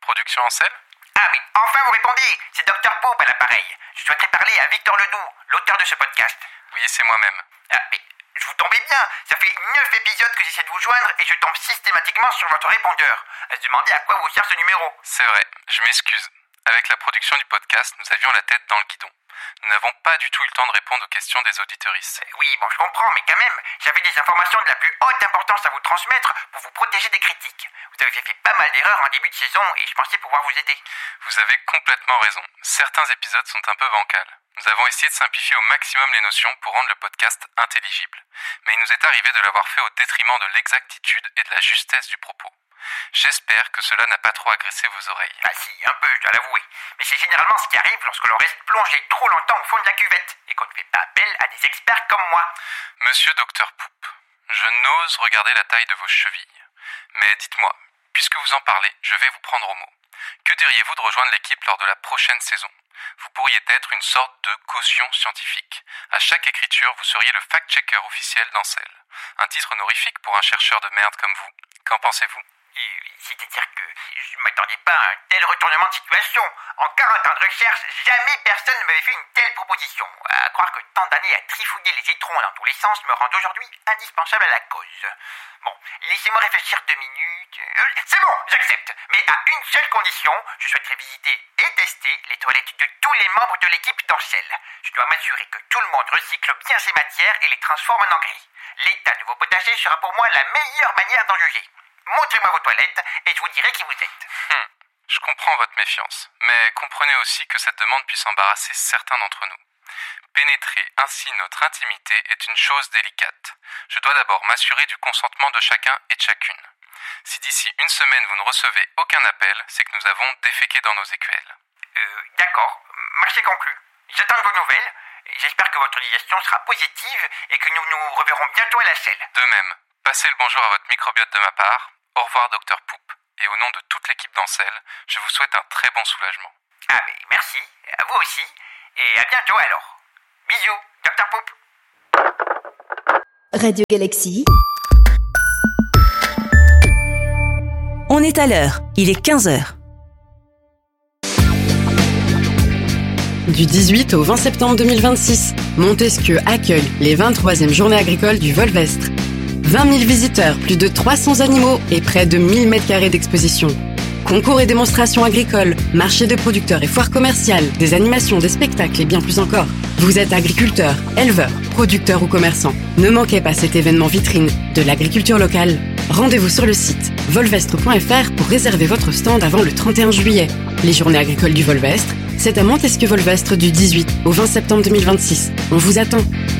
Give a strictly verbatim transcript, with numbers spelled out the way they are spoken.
Production Ancel? Ah mais enfin vous répondez, c'est docteur Poop à l'appareil. Je souhaiterais parler à Victor Ledoux, l'auteur de ce podcast. Oui, c'est moi-même. Ah mais je vous tombez bien, ça fait neuf épisodes que j'essaie de vous joindre et je tombe systématiquement sur votre répondeur. À se demander à quoi vous sert ce numéro. C'est vrai, je m'excuse. Avec la production du podcast, nous avions la tête dans le guidon. Nous n'avons pas du tout eu le temps de répondre aux questions des auditeuristes. Oui, bon, je comprends, mais quand même, j'avais des informations de la plus haute importance à vous transmettre pour vous protéger des critiques. Vous avez fait pas mal d'erreurs en début de saison et je pensais pouvoir vous aider. Vous avez complètement raison. Certains épisodes sont un peu bancals. Nous avons essayé de simplifier au maximum les notions pour rendre le podcast intelligible. Mais il nous est arrivé de l'avoir fait au détriment de l'exactitude et de la justesse du propos. J'espère que cela n'a pas trop agressé vos oreilles. Ah si, un peu, je dois l'avouer. Mais c'est généralement ce qui arrive lorsque l'on reste plongé trop longtemps au fond de la cuvette et qu'on ne fait pas appel à des experts comme moi. Monsieur Docteur Poop, je n'ose regarder la taille de vos chevilles. Mais dites-moi, puisque vous en parlez, je vais vous prendre au mot. Que diriez-vous de rejoindre l'équipe lors de la prochaine saison ? Vous pourriez être une sorte de caution scientifique. À chaque écriture, vous seriez le fact-checker officiel d'Ancel. Un titre honorifique pour un chercheur de merde comme vous. Qu'en pensez-vous ? Et c'est-à-dire que je ne m'attendais pas à un tel retournement de situation. En quarante ans de recherche, jamais personne ne m'avait fait une telle proposition. À croire que tant d'années à trifouiller les étrons dans tous les sens me rendent aujourd'hui indispensable à la cause. Bon, laissez-moi réfléchir deux minutes. Euh, c'est bon, j'accepte. Mais à une seule condition, je souhaiterais visiter et tester les toilettes de tous les membres de l'équipe d'Ancel. Je dois m'assurer que tout le monde recycle bien ces matières et les transforme en engrais. L'état de vos potagers sera pour moi la meilleure manière d'en juger. Montrez-moi vos toilettes et je vous dirai qui vous êtes. Hum, je comprends votre méfiance, mais comprenez aussi que cette demande puisse embarrasser certains d'entre nous. Pénétrer ainsi notre intimité est une chose délicate. Je dois d'abord m'assurer du consentement de chacun et de chacune. Si d'ici une semaine vous ne recevez aucun appel, c'est que nous avons déféqué dans nos écuelles. Euh, d'accord, marché conclu. J'attends de vos nouvelles. J'espère que votre digestion sera positive et que nous nous reverrons bientôt à la selle. De même, passez le bonjour à votre microbiote de ma part. Au revoir, docteur Poop. Et au nom de toute l'équipe d'Ancel, je vous souhaite un très bon soulagement. Ah mais merci, à vous aussi. Et à bientôt alors. Bisous, docteur Poop. Radio Galaxy. On est à l'heure, il est quinze heures. Du dix-huit au vingt septembre deux mille vingt-six, Montesquieu accueille les vingt-troisièmes Journées agricoles du Volvestre. vingt mille visiteurs, plus de trois cents animaux et près de mille mètres carrés d'exposition. Concours et démonstrations agricoles, marché de producteurs et foires commerciales, des animations, des spectacles et bien plus encore. Vous êtes agriculteur, éleveur, producteur ou commerçant. Ne manquez pas cet événement vitrine de l'agriculture locale. Rendez-vous sur le site volvestre point f r pour réserver votre stand avant le trente et un juillet. Les Journées agricoles du Volvestre, c'est à Montesquieu-Volvestre du dix-huit au vingt septembre deux mille vingt-six. On vous attend.